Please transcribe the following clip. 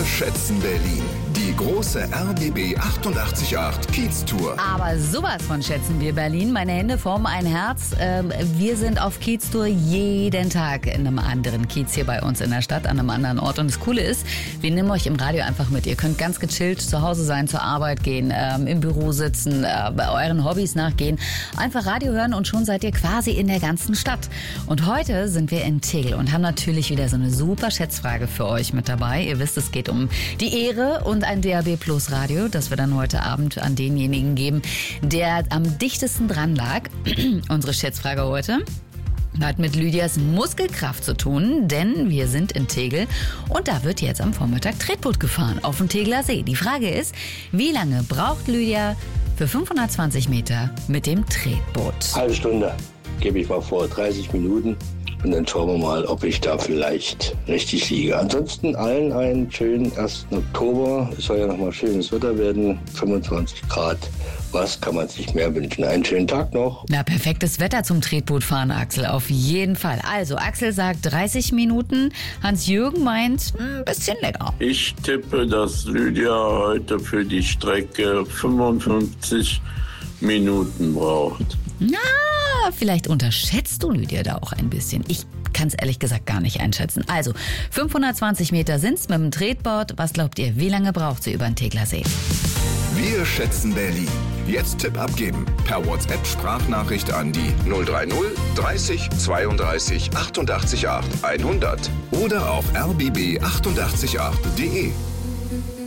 schätzen Berlin. Die große RBB 888 Kiez-Tour. Aber sowas von schätzen wir Berlin. Meine Hände formen ein Herz. Wir sind auf Kiez-Tour jeden Tag in einem anderen Kiez hier bei uns in der Stadt, an einem anderen Ort. Und das Coole ist, wir nehmen euch im Radio einfach mit. Ihr könnt ganz gechillt zu Hause sein, zur Arbeit gehen, im Büro sitzen, bei euren Hobbys nachgehen. Einfach Radio hören und schon seid ihr quasi in der ganzen Stadt. Und heute sind wir in Tegel und haben natürlich wieder so eine super Schätzfrage für euch mit dabei. Ihr wisst, es geht um die Ehre und ein DAB Plus Radio, das wir dann heute Abend an denjenigen geben, der am dichtesten dran lag. Unsere Schätzfrage heute hat mit Lydias Muskelkraft zu tun, denn wir sind in Tegel und da wird jetzt am Vormittag Tretboot gefahren auf dem Tegeler See. Die Frage ist, wie lange braucht Lydia für 520 Meter mit dem Tretboot? Halbe Stunde, gebe ich mal vor, 30 Minuten. Und dann schauen wir mal, ob ich da vielleicht richtig liege. Ansonsten allen einen schönen 1. Oktober. Es soll ja nochmal schönes Wetter werden. 25 Grad. Was kann man sich mehr wünschen? Einen schönen Tag noch. Na, perfektes Wetter zum Tretbootfahren, Axel. Auf jeden Fall. Also, Axel sagt 30 Minuten. Hans-Jürgen meint ein bisschen länger. Ich tippe, dass Lydia heute für die Strecke 55 Minuten braucht. Na, vielleicht unterschätzt du Lydia da auch ein bisschen. Ich kann es ehrlich gesagt gar nicht einschätzen. Also, 520 Meter sind's mit dem Tretboot. Was glaubt ihr, wie lange braucht sie über den Tegeler See? Wir schätzen Berlin. Jetzt Tipp abgeben. Per WhatsApp-Sprachnachricht an die 030 30 32 88 8 100 oder auf rbb888.de.